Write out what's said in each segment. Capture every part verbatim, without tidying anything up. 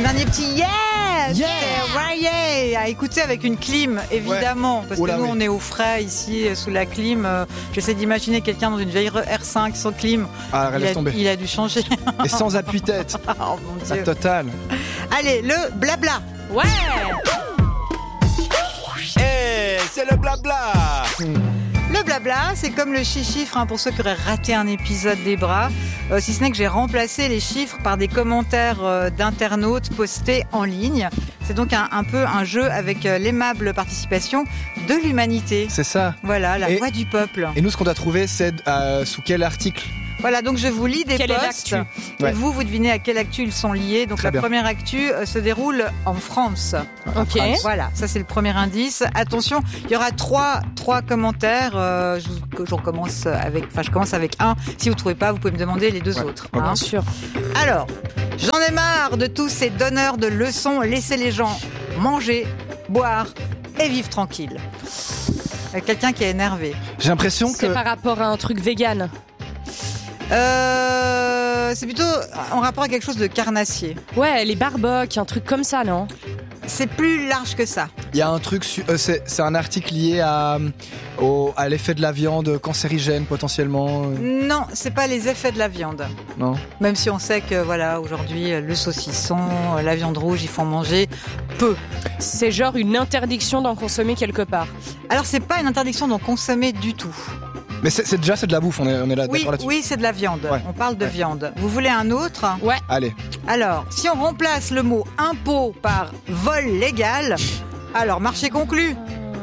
dernier petit yeah, Yeah c'est Ryan à écouter avec une clim, évidemment, ouais. Parce que Oula, nous oui. on est au frais ici sous la clim. Euh, j'essaie d'imaginer quelqu'un dans une vieille R cinq sans clim. Ah, il, a, tomber. il a dû changer. Et sans appui-tête. Oh mon Dieu. La totale. Allez, le blabla. Ouais. Hey, c'est le blabla. Hmm. Le blabla, c'est comme le chi-chiffre hein, pour ceux qui auraient raté un épisode des bras. Euh, si ce n'est que j'ai remplacé les chiffres par des commentaires euh, d'internautes postés en ligne. C'est donc un, un peu un jeu avec euh, l'aimable participation de l'humanité. C'est ça. Voilà, la et, voix du peuple. Et nous, ce qu'on a trouvé, c'est euh, sous quel article ? Voilà, donc je vous lis des quelle posts et ouais. vous, vous devinez à quelle actu ils sont liés. Donc Très la bien. première actu euh, se déroule en France. Ok. France. Voilà, ça c'est le premier indice. Attention, il y aura trois, trois commentaires. Euh, je, je recommence avec, enfin je commence avec un. Si vous trouvez pas, vous pouvez me demander les deux ouais. autres. Ouais, hein. Bien sûr. Alors, j'en ai marre de tous ces donneurs de leçons. Laissez les gens manger, boire et vivre tranquille. Euh, quelqu'un qui est énervé. J'ai l'impression C'est que... par rapport à un truc vegan. Euh, c'est plutôt en rapport à quelque chose de carnassier. Ouais, les barbecues, un truc comme ça, non ? C'est plus large que ça. Il y a un truc, su- euh, c'est, c'est un article lié à, au, à l'effet de la viande cancérigène potentiellement. euh, Non, c'est pas les effets de la viande. Non. Même si on sait que voilà, aujourd'hui, le saucisson, la viande rouge, il faut en manger peu. C'est genre une interdiction d'en consommer quelque part. Alors c'est pas une interdiction d'en consommer du tout. Mais c'est, c'est déjà c'est de la bouffe, on est, on est là, Oui, d'accord là-dessus. oui, c'est de la viande. Ouais. On parle de Ouais. viande. Vous voulez un autre ? Ouais. Allez. Alors, si on remplace le mot impôt par vol légal, alors marché conclu.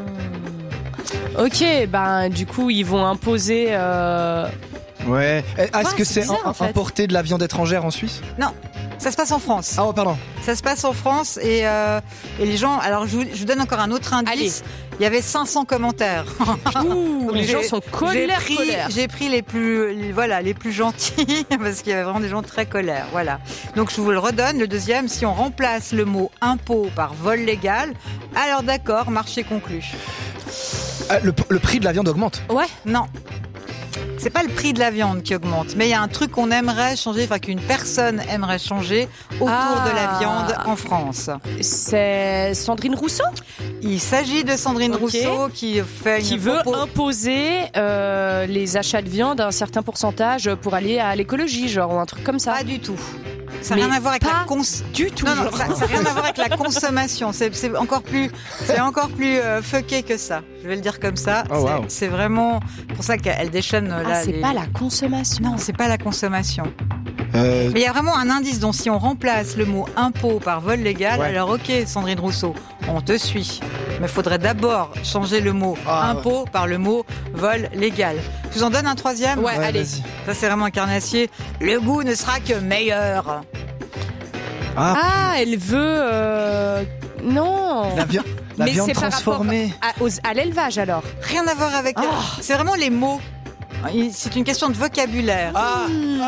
Ok, ben du coup ils vont imposer. Euh... Ouais. Eh, Est-ce Ouais, que c'est c'est bizarre, un- en fait. importer de la viande étrangère en Suisse ? Non, ça se passe en France. Ah, oh, pardon. Ça se passe en France et, euh, et les gens... Alors, je vous, je vous donne encore un autre indice. Allez. Il y avait cinq cents commentaires. Ouh, les J'ai- gens sont J'ai colère, pris, colère. j'ai pris les plus, les- voilà, les plus gentils parce qu'il y avait vraiment des gens très colères. Voilà. Donc je vous le redonne. Le deuxième, si on remplace le mot impôt par vol légal, alors d'accord, marché conclu. Ah, le, le prix de la viande augmente. Ouais. Non. C'est pas le prix de la viande qui augmente, mais il y a un truc qu'on aimerait changer, enfin qu'une personne aimerait changer autour Ah. de la viande en France. C'est Sandrine Rousseau Il s'agit de Sandrine Ok. Rousseau qui fait qui une veut propos- imposer euh, les achats de viande à un certain pourcentage pour aller à l'écologie, genre ou un truc comme ça. Pas du tout. Ça Mais n'a rien à voir avec pas la cons... du tout. Non, non, ça n'a rien à voir avec la consommation. C'est, c'est encore plus, c'est encore plus euh, fucké que ça. Je vais le dire comme ça. Oh, c'est, wow. c'est vraiment pour ça qu'elle déchaîne Ah, là. c'est les- pas la consommation. Non, c'est pas la consommation. Euh, Mais il y a vraiment un indice dont si on remplace le mot impôt par vol légal, Ouais. alors ok, Sandrine Rousseau, on te suit. Mais il faudrait d'abord changer le mot Ah, impôt par le mot vol légal. Je vous en donne un troisième. Ouais, ouais, allez. vas-y. Ça c'est vraiment un carnassier. Le goût ne sera que meilleur. Ah, Ah, elle veut. euh, Non. la, vi- la Mais viande c'est par transformée. À, aux- à l'élevage alors. Rien à voir avec. Ah. C'est vraiment les mots. C'est une question de vocabulaire. Ah,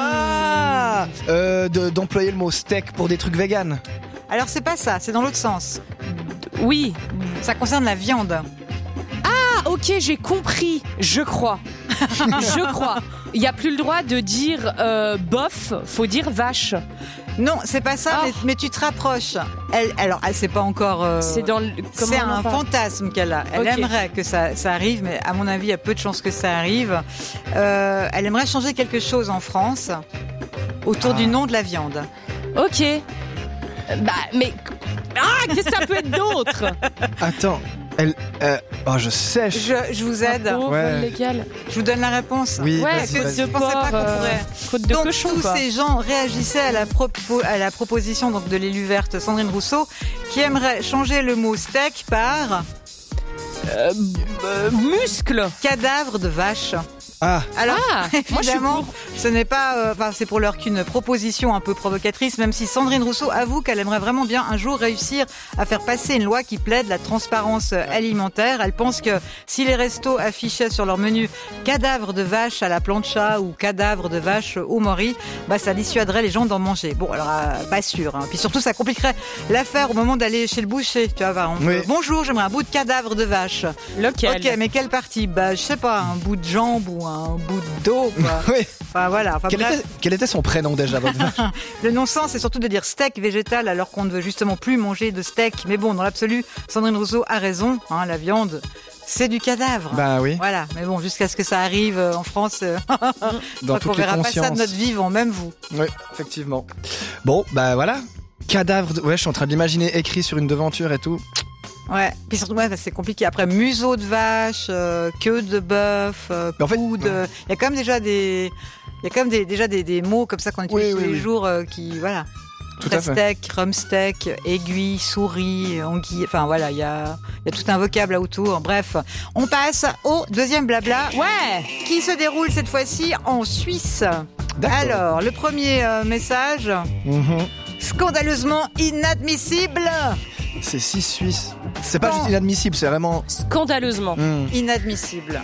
ah euh, de- d'employer le mot steak pour des trucs véganes. Alors c'est pas ça, c'est dans l'autre sens. Oui. Ça concerne la viande. Ah, ok, j'ai compris. Je crois. Je crois. Il n'y a plus le droit de dire euh, bof, faut dire vache. Non, c'est pas ça, Ah. mais, mais tu te rapproches. Elle, alors, elle, c'est pas encore. euh, C'est dans le. comment C'est on en un parle fantasme qu'elle a. Elle Ok. aimerait que ça, ça arrive, mais à mon avis, il y a peu de chances que ça arrive. Euh, elle aimerait changer quelque chose en France autour Ah. du nom de la viande. Ok. Bah, mais. Ah, qu'est-ce que ça peut être d'autre Attends, elle. Euh, oh, je sèche. Je, je vous aide. Impôt, Ouais. vol légal. Je vous donne la réponse. Oui, Ouais, vas-y, côte vas-y. de Je pensais porc, pas qu'on euh, pourrait. côte de Donc cochon, tous quoi. ces gens réagissaient à la, propo- à la proposition donc, de l'élu verte Sandrine Rousseau qui aimerait changer le mot steak par Euh, euh, muscle. cadavre de vache. Ah, Alors, Ah, moi, je suis évidemment, pour. ce n'est pas, euh, enfin, c'est pour l'heure qu'une proposition un peu provocatrice, même si Sandrine Rousseau avoue qu'elle aimerait vraiment bien un jour réussir à faire passer une loi qui plaide la transparence euh, alimentaire. Elle pense que si les restos affichaient sur leur menu cadavre de vache à la plancha ou cadavre de vache au mori, bah, ça dissuaderait les gens d'en manger. Bon, alors, euh, pas sûr, hein. Puis surtout, ça compliquerait l'affaire au moment d'aller chez le boucher. Tu vois, par exemple, Oui. euh, bonjour, j'aimerais un bout de cadavre de vache. Lequel Ok, mais quelle partie? Bah, je sais pas, un bout de jambe ou un bout d'eau, quoi. Oui. Enfin, voilà. Enfin, Quel bref. était, quel était son prénom déjà, votre vache? Le non-sens, c'est surtout de dire steak végétal alors qu'on ne veut justement plus manger de steak. Mais bon, dans l'absolu, Sandrine Rousseau a raison. Hein, la viande, c'est du cadavre. Bah oui. Voilà. Mais bon, jusqu'à ce que ça arrive euh, en France, euh, Dans on toutes les verra pas ça consciences. de notre vivant, même vous. Oui, effectivement. Bon, bah voilà. Cadavre. De... Ouais, je suis en train de l'imaginer écrit sur une devanture et tout. Ouais. Puis surtout, ouais, bah, c'est compliqué. Après, museau de vache, euh, queue de bœuf, euh, Mais en fait, coude. euh, Il y a quand même déjà des, il y a quand même des, déjà des, des mots comme ça qu'on utilise Oui, tous oui, les oui. jours euh, qui, voilà. Tout à fait. Steak, rumsteak, aiguille, souris, anguille. Enfin voilà, il y a, il y a tout un vocable là autour. Bref, on passe au deuxième blabla. Ouais. Qui se déroule cette fois-ci en Suisse. D'accord. Alors, le premier euh, message, Mhm. scandaleusement inadmissible. C'est si suisse. C'est pas Non. juste inadmissible, c'est vraiment. Scandaleusement. Hmm. Inadmissible.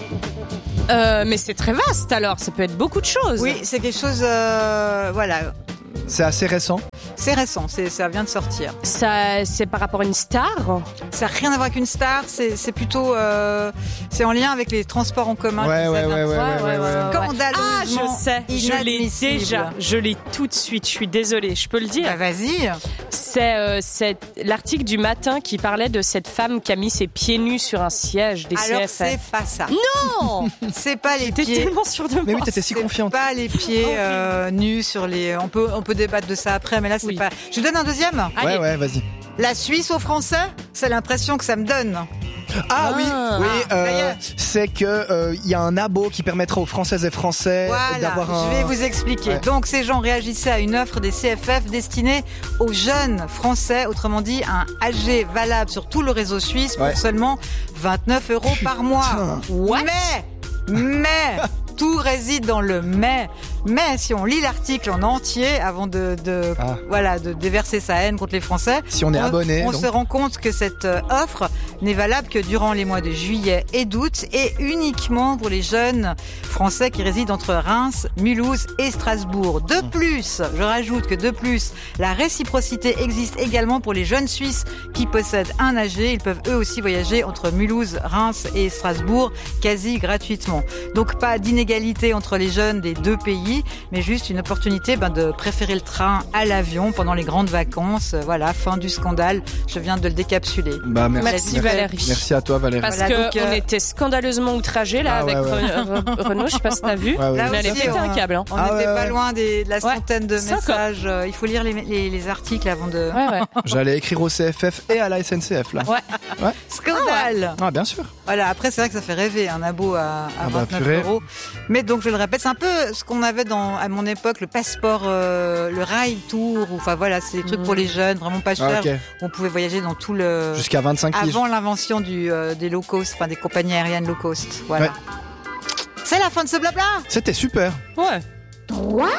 Euh, mais c'est très vaste alors, ça peut être beaucoup de choses. Oui, c'est quelque chose, euh, voilà, C'est assez récent. c'est récent, c'est, ça vient de sortir. Ça, c'est par rapport à une star. Ça n'a rien à voir avec une star, c'est, c'est plutôt, euh, c'est en lien avec les transports en commun. Ouais, que ça ouais, vient ouais, de ouais, faire. ouais, ouais, ouais. Scandaleusement Ah, je sais, je l'ai inadmissible. déjà, je l'ai tout de suite, je suis désolée, je peux le dire. Bah vas-y. C'est, euh, c'est l'article du matin qui parlait de cette femme qui a mis ses pieds nus sur un siège des Alors C F c'est F. pas ça. Non. C'est pas les J'étais pieds. tellement sûre de moi. Mais oui, t'étais si C'est confiante. pas les pieds Horrible. euh, nus sur les. On peut on peut débattre de ça après, mais là c'est Oui. pas. Je vous donne un deuxième. Allez. Ouais, ouais, vas-y. La Suisse aux Français, c'est l'impression que ça me donne. Ah, oui, Ah. oui, Ah, euh, ça y est. c'est que euh, il y a un abo qui permettra aux Françaises et Français Voilà, d'avoir un. je vais vous expliquer. Ouais. Donc ces gens réagissaient à une offre des C F F destinée aux jeunes Français, autrement dit un A G valable sur tout le réseau suisse pour Ouais. seulement vingt-neuf euros par mois. What? Mais, mais, tout réside dans le mais. Mais si on lit l'article en entier avant de, de Ah. voilà, de déverser sa haine contre les Français, Si on est abonné, on donc. se rend compte que cette euh, offre n'est valable que durant les mois de juillet et d'août et uniquement pour les jeunes Français qui résident entre Reims, Mulhouse et Strasbourg. De plus, je rajoute que de plus, la réciprocité existe également pour les jeunes Suisses qui possèdent un A G. Ils peuvent eux aussi voyager entre Mulhouse, Reims et Strasbourg quasi gratuitement. Donc pas d'inégalité entre les jeunes des deux pays, mais juste une opportunité ben, de préférer le train à l'avion pendant les grandes vacances. Euh, Voilà, fin du scandale. Je viens de le décapsuler. Bah, merci. Merci, Merci. Valérie. Merci à toi, Valérie. Parce Voilà, qu'on donc, euh, était scandaleusement outragés là Ah, ouais, avec ouais. Re- Re- Renaud, je sais pas si t'as vu. Ouais, ouais. Là On allait aussi, péter on- un câble. Hein. On Ah, n'était ouais, pas ouais. loin des, de la Ouais. centaine de Cinq messages. Euh, Il faut lire les, les, les articles avant de... Ouais, ouais. J'allais écrire au C F F et à la S N C F là. Ouais. Scandale. Ah, bien sûr. Voilà, après c'est vrai que ça fait rêver un abo à, à Ah bah, vingt-neuf purée. euros. Mais donc je le répète, c'est un peu ce qu'on avait dans à mon époque, le passeport, euh, le rail tour. ou- Enfin voilà, c'est des trucs Mhm. pour les jeunes, vraiment pas Ah, cher. ok. On pouvait voyager dans tout le... Jusqu'à vingt-cinq piges. Avant l'invention du, euh, des low cost, enfin des compagnies aériennes low cost. Voilà. Ouais. C'est la fin de ce blabla. C'était super. Ouais. trois